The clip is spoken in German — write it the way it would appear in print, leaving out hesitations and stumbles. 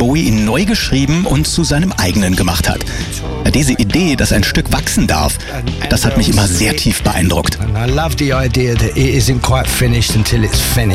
Bowie ihn neu geschrieben und zu seinem eigenen gemacht hat. Diese Idee, dass ein Stück wachsen darf, das hat mich immer sehr tief beeindruckt. And I love the idea that it isn't quite finished until it's finished.